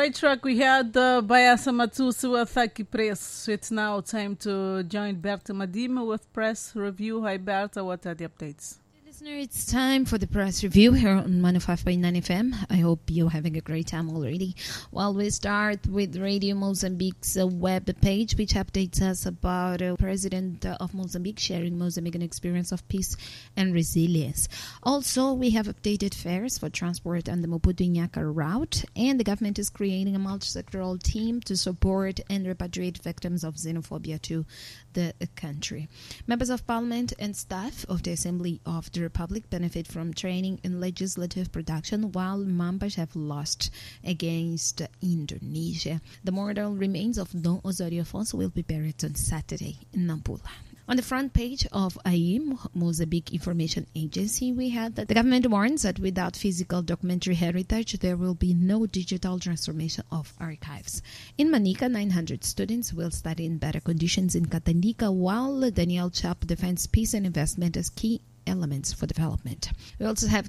great track we had Bayasa Matusa with Thaki Press. It's now time to join Berta Madima with Press Review. Hi Berta, what are the updates? Listener, it's time for the press review here on 105.9 FM. I hope you're having a great time already. Well, we start with Radio Mozambique's web page, which updates us about President of Mozambique sharing Mozambican experience of peace and resilience. Also, we have updated fares for transport on the Maputo-Nyaka route, and the government is creating a multi-sectoral team to support and repatriate victims of xenophobia to the country. Members of Parliament and staff of the Assembly of the Republic benefit from training in legislative production, while members have lost against Indonesia. The mortal remains of Don Osorio Afonso will be buried on Saturday in Nampula. On the front page of AIM, Mozambique Information Agency, we had that the government warns that without physical documentary heritage, there will be no digital transformation of archives. In Manica, 900 students will study in better conditions in Katanika, while Daniel Chap defends peace and investment as key elements for development. We also have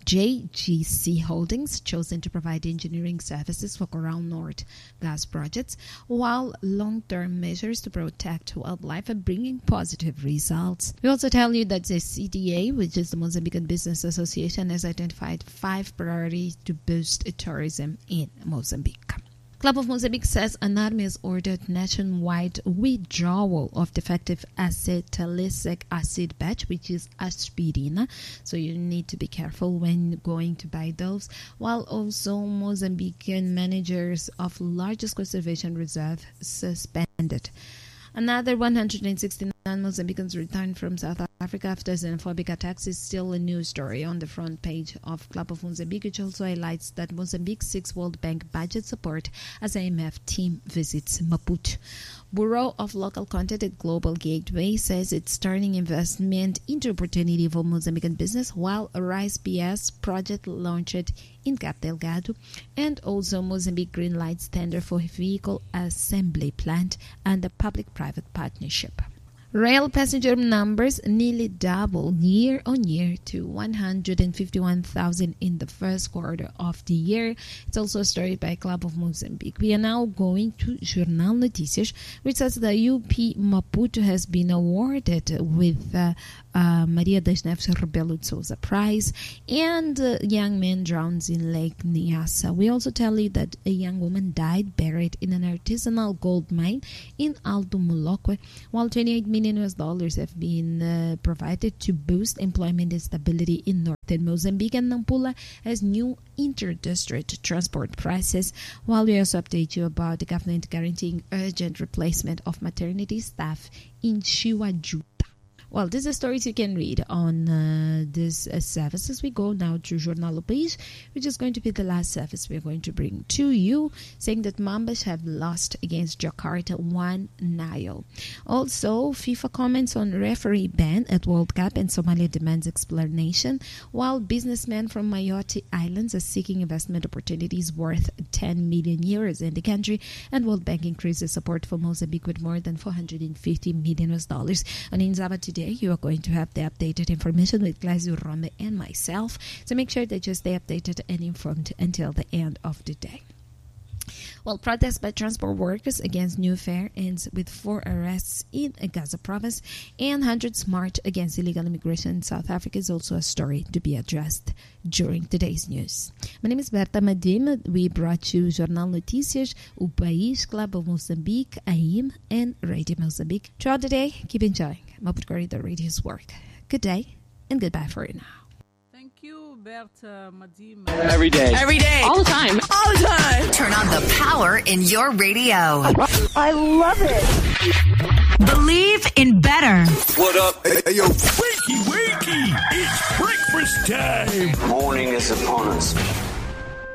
JGC Holdings chosen to provide engineering services for Coral North gas projects, while long-term measures to protect wildlife are bringing positive results. We also tell you that the CDA, which is the Mozambican Business Association, has identified 5 priorities to boost tourism in Mozambique. Club of Mozambique says ANARME has ordered nationwide withdrawal of defective acetylsalicylic acid batch, which is aspirina. So you need to be careful when going to buy those. While also Mozambican managers of largest conservation reserve suspended. Another 169 Mozambicans returned from South Africa after xenophobic attacks is still a news story on the front page of Club of Mozambique, which also highlights that Mozambique seeks World Bank budget support as IMF team visits Maputo. Bureau of Local Content at Global Gateway says it's turning investment into opportunity for Mozambican business, while a Rice PS project launched in Cabo Delgado, and also Mozambique greenlights tender for vehicle assembly plant and a public-private partnership. Rail passenger numbers nearly doubled year-on-year to 151,000 in the first quarter of the year. It's also a story by Club of Mozambique. We are now going to Jornal Notícias, which says the UP Maputo has been awarded with Maria das Neves Rebelo de Sousa Prize, and a young man drowns in Lake Nyassa. We also tell you that a young woman died buried in an artisanal gold mine in Alto Molokwe, while $28 million have been provided to boost employment and stability in northern Mozambique, and Nampula has new inter-district transport prices, while we also update you about the government guaranteeing urgent replacement of maternity staff in Chihuahua. Well, these are stories you can read on this service. As we go now to Jornal País, which is going to be the last service we're going to bring to you, saying that Mambas have lost against Jakarta 1-0. Also, FIFA comments on referee ban at World Cup, and Somalia demands explanation, while businessmen from Mayotte Islands are seeking investment opportunities worth 10 million euros in the country, and World Bank increases support for Mozambique with more than $450 million. On Inzaba today, you are going to have the updated information with Glazio Rome and myself. So make sure that you stay updated and informed until the end of the day. Well, protests by transport workers against new fare ends with 4 arrests in Gaza province, and hundreds march against illegal immigration in South Africa is also a story to be addressed during today's news. My name is Berta Madima. We brought you Jornal Notícias, O País, Club of Mozambique, AIM, and Radio Mozambique. Throughout the day, keep enjoying Maputo Corridor Radio's work. Good day, and goodbye for now. Thank you, Berta Madima. Every day. Every day. All the time. All the time. Turn on the power in your radio. I love it. Believe in better. What up? Hey, yo. Wakey, wakey. It's breakfast time. Morning is upon us.